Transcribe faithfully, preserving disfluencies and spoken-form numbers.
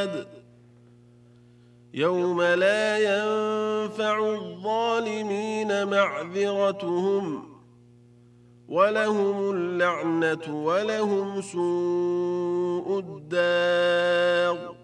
العباد يوم لا ينفع الظالمين معذرتهم ولهم اللعنة ولهم سوء الدار.